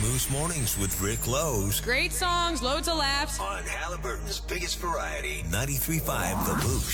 Moose Mornings with Rick Lowe's Great songs, loads of laughs. on Halliburton's biggest variety, 93.5 The Moose.